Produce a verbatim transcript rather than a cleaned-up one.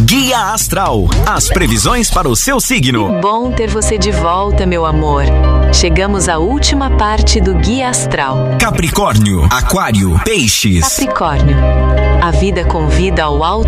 Guia Astral, as previsões para o seu signo. Que bom ter você de volta, meu amor. Chegamos à última parte do Guia Astral. Capricórnio, Aquário, Peixes. Capricórnio, a vida convida ao alto